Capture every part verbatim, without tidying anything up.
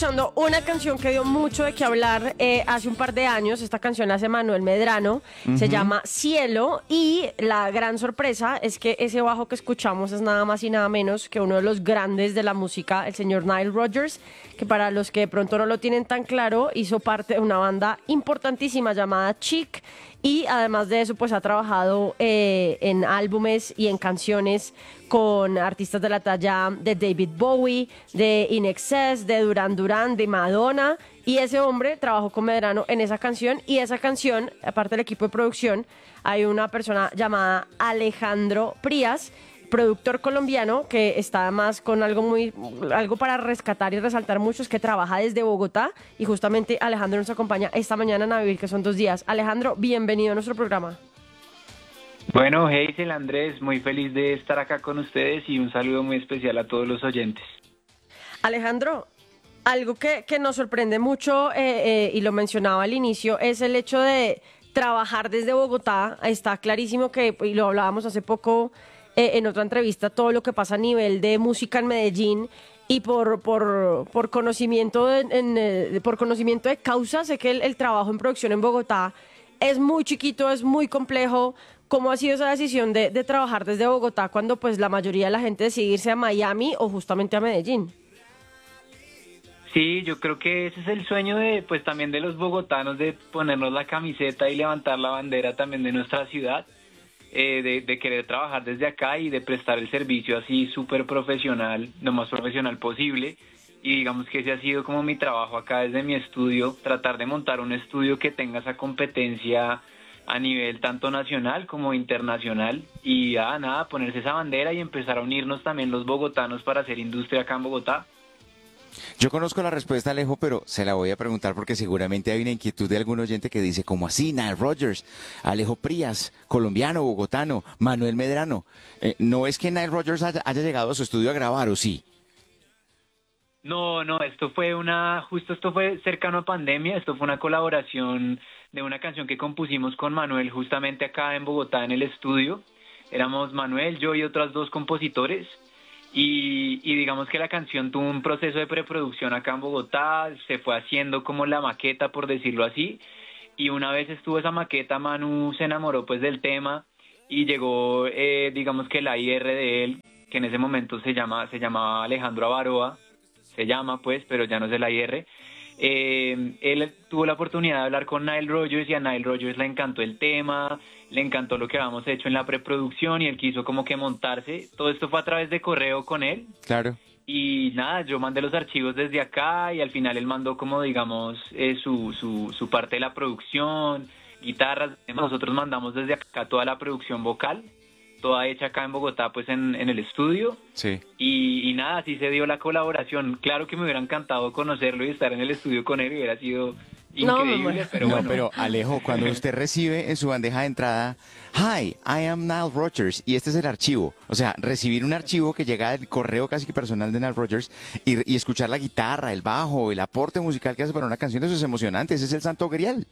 Escuchando una canción que dio mucho de qué hablar eh, hace un par de años. Esta canción la hace Manuel Medrano, uh-huh. Se llama Cielo, y la gran sorpresa es que ese bajo que escuchamos es nada más y nada menos que uno de los grandes de la música, el señor Nile Rodgers, que para los que de pronto no lo tienen tan claro, hizo parte de una banda importantísima llamada Chic, y además de eso pues ha trabajado eh, en álbumes y en canciones con artistas de la talla de David Bowie, de In Excess, de Duran Duran, de Madonna, y ese hombre trabajó con Medrano en esa canción, y esa canción, aparte del equipo de producción, hay una persona llamada Alejandro Prías, productor colombiano, que está además con algo muy algo para rescatar y resaltar mucho, es que trabaja desde Bogotá, y justamente Alejandro nos acompaña esta mañana en Avivir, que son dos días. Alejandro, bienvenido a nuestro programa. Bueno, Hazel, Andrés, muy feliz de estar acá con ustedes y un saludo muy especial a todos los oyentes. Alejandro, algo que, que nos sorprende mucho, eh, eh, y lo mencionaba al inicio, es el hecho de trabajar desde Bogotá. Está clarísimo que, y lo hablábamos hace poco eh, en otra entrevista, todo lo que pasa a nivel de música en Medellín, y por, por, por, conocimiento, en, en, eh, por conocimiento de causa, sé que el, el trabajo en producción en Bogotá es muy chiquito, es muy complejo. ¿Cómo ha sido esa decisión de, de trabajar desde Bogotá cuando pues la mayoría de la gente decide irse a Miami o justamente a Medellín? Sí, yo creo que ese es el sueño de, pues también de los bogotanos, de ponernos la camiseta y levantar la bandera también de nuestra ciudad, eh, de, de querer trabajar desde acá y de prestar el servicio así súper profesional, lo más profesional posible. Y digamos que ese ha sido como mi trabajo acá desde mi estudio, tratar de montar un estudio que tenga esa competencia a nivel tanto nacional como internacional, y ah, nada, ponerse esa bandera y empezar a unirnos también los bogotanos para hacer industria acá en Bogotá. Yo conozco la respuesta, Alejo, pero se la voy a preguntar porque seguramente hay una inquietud de algún oyente que dice, ¿cómo así? Nile Rodgers, Alejo Prías, colombiano, bogotano, Manuel Medrano. Eh, ¿No es que Nile Rodgers haya, haya llegado a su estudio a grabar, o sí? No, no, esto fue una, justo esto fue cercano a pandemia, esto fue una colaboración de una canción que compusimos con Manuel justamente acá en Bogotá en el estudio. Éramos Manuel, yo y otros dos compositores, y, y digamos que la canción tuvo un proceso de preproducción acá en Bogotá, se fue haciendo como la maqueta, por decirlo así, y una vez estuvo esa maqueta, Manu se enamoró pues del tema, y llegó eh, digamos que la I R de él, que en ese momento se llama se llamaba Alejandro Avaroa, se llama pues, pero ya no es el I R. Eh, él tuvo la oportunidad de hablar con Nile Rodgers, y a Nile Rodgers le encantó el tema, le encantó lo que habíamos hecho en la preproducción, y él quiso como que montarse. Todo esto fue a través de correo con él. Claro. Y nada, yo mandé los archivos desde acá, y al final él mandó como digamos eh, su, su, su parte de la producción, guitarras. Nosotros mandamos desde acá toda la producción vocal, toda hecha acá en Bogotá, pues en, en el estudio. Sí. Y, y nada, así se dio la colaboración. Claro que me hubiera encantado conocerlo y estar en el estudio con él, hubiera sido increíble, no, pero no, bueno. pero Alejo, cuando usted recibe en su bandeja de entrada, Hi, I am Nile Rodgers, y este es el archivo, o sea, recibir un archivo que llega del correo casi que personal de Nile Rodgers, y, y escuchar la guitarra, el bajo, el aporte musical que hace para una canción, eso es emocionante, ese es el santo grial.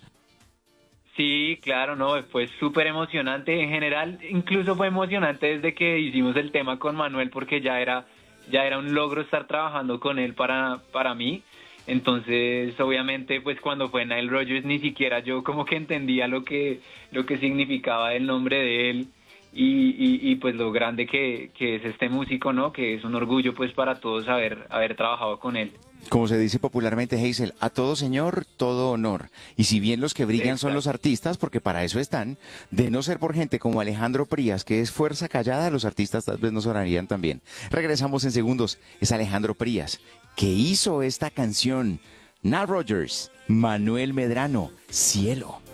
Sí, claro, no, fue súper emocionante. En general, incluso fue emocionante desde que hicimos el tema con Manuel, porque ya era, ya era un logro estar trabajando con él para, para mí. Entonces, obviamente, pues cuando fue Nile Rodgers, ni siquiera yo como que entendía lo que, lo que significaba el nombre de él, y, y, y pues lo grande que, que es este músico, ¿no? Que es un orgullo pues para todos haber, haber trabajado con él. Como se dice popularmente, Hazel, a todo señor, todo honor. Y si bien los que brillan Exacto. son los artistas, porque para eso están, de no ser por gente como Alejandro Prías, que es fuerza callada, los artistas tal vez no sonarían también. Regresamos en segundos. Es Alejandro Prías, que hizo esta canción. Nile Rodgers, Manuel Medrano, Cielo.